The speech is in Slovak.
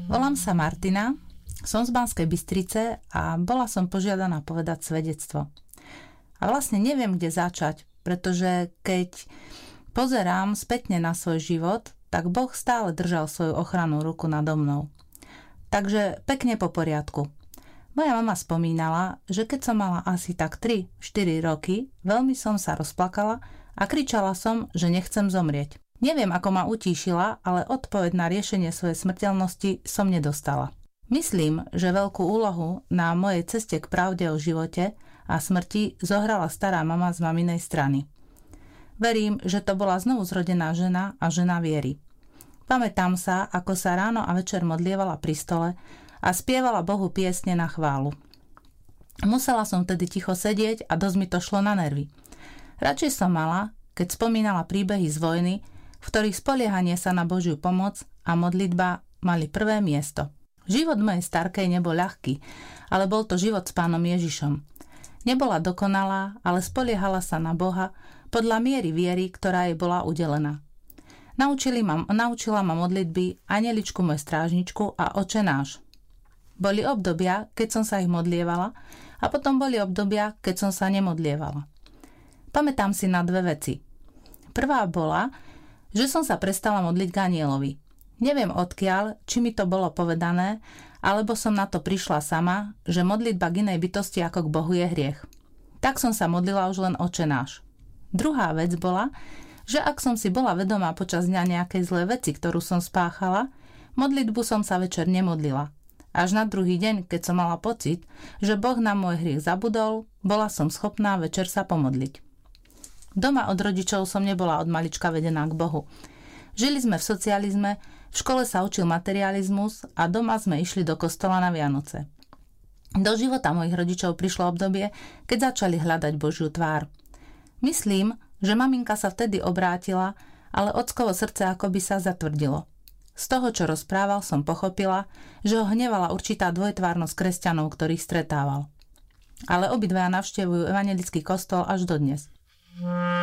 Volám sa Martina, som z Banskej Bystrice a bola som požiadaná povedať svedectvo. A vlastne neviem, kde začať, pretože keď pozerám spätne na svoj život, tak Boh stále držal svoju ochrannú ruku nado mnou. Takže pekne po poriadku. Moja mama spomínala, že keď som mala asi tak 3-4 roky, veľmi som sa rozplakala a kričala som, že nechcem zomrieť. Neviem, ako ma utíšila, ale odpoveď na riešenie svojej smrteľnosti som nedostala. Myslím, že veľkú úlohu na mojej ceste k pravde o živote a smrti zohrala stará mama z maminej strany. Verím, že to bola znovu zrodená žena a žena viery. Pamätám sa, ako sa ráno a večer modlievala pri stole a spievala Bohu piesne na chválu. Musela som tedy ticho sedieť a dosť mi to šlo na nervy. Radšej som mala, keď spomínala príbehy z vojny, v ktorých spoliehanie sa na Božiu pomoc a modlitba mali prvé miesto. Život mojej starkej nebol ľahký, ale bol to život s Pánom Ježišom. Nebola dokonalá, ale spoliehala sa na Boha podľa miery viery, ktorá jej bola udelená. Naučila ma modlitby Anjeličku môj strážničku a Oče náš. Boli obdobia, keď som sa ich modlievala a potom boli obdobia, keď som sa nemodlievala. Pamätám si na dve veci. Prvá bola, že som sa prestala modliť k Anjelovi. Neviem odkiaľ, či mi to bolo povedané, alebo som na to prišla sama, že modlitba k inej bytosti ako k Bohu je hriech. Tak som sa modlila už len Oče náš. Druhá vec bola, že ak som si bola vedomá počas dňa nejakej zlé veci, ktorú som spáchala, modlitbu som sa večer nemodlila. Až na druhý deň, keď som mala pocit, že Boh na môj hriech zabudol, bola som schopná večer sa pomodliť. Doma od rodičov som nebola od malička vedená k Bohu. Žili sme v socializme, v škole sa učil materializmus a doma sme išli do kostola na Vianoce. Do života mojich rodičov prišlo obdobie, keď začali hľadať Božiu tvár. Myslím, že maminka sa vtedy obrátila, ale ockovo srdce akoby sa zatvrdilo. Z toho, čo rozprával, som pochopila, že ho hnevala určitá dvojtvárnosť kresťanov, ktorých stretával. Ale obidvaja navštevujú evanjelický kostol až dodnes.